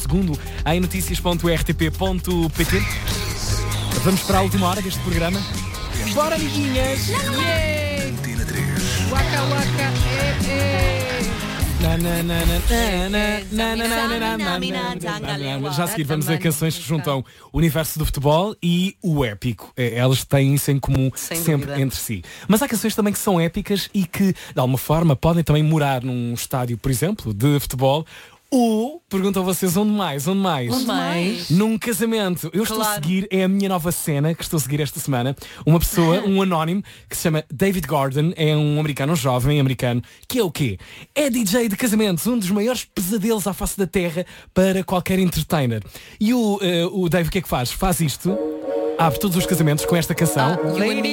segundo em notícias.rtp.pt. Vamos para a última hora deste programa. Bora, amiguinhas! Yeah! Waka waka, Já a seguir vamos a canções que juntam o universo do futebol e o épico. Elas têm isso em comum sempre entre si. Mas há canções também que são épicas e que, de alguma forma, podem também morar num estádio, por exemplo, de futebol. Ou, pergunto a vocês, onde mais? Onde mais? Num casamento. Eu estou a seguir, é a minha nova cena que estou a seguir esta semana. Uma pessoa, um anónimo, que se chama David Gordon, é um americano, um jovem americano, que é o quê? É DJ de casamentos, um dos maiores pesadelos à face da terra para qualquer entertainer. E o Dave o que é que faz? Faz isto, abre todos os casamentos com esta canção.